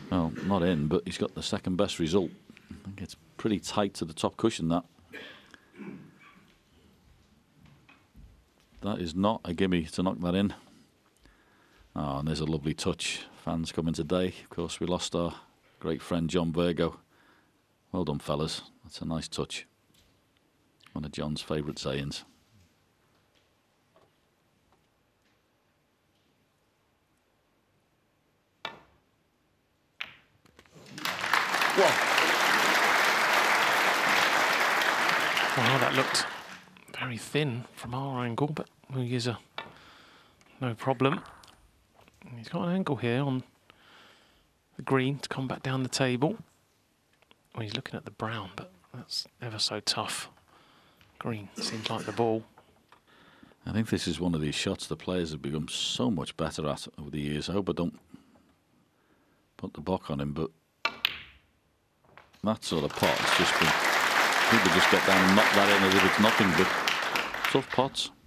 Well, not in, but he's got the second best result. I think it's pretty tight to the top cushion, that. That is not a gimme to knock that in. Oh, and there's a lovely touch. Fans coming today. Of course, we lost our great friend John Virgo. Well done, fellas. That's a nice touch. One of John's favourite sayings. Wow, that looked very thin from our angle, but we'll use no problem. He's got an angle here on the green to come back down the table. Well, he's looking at the brown, but that's ever so tough. Green seems like the ball. I think this is one of these shots the players have become so much better at over the years. I hope I don't put the block on him, but that sort of pot has just been... People just get down and knock that in as if it's nothing, but tough pots.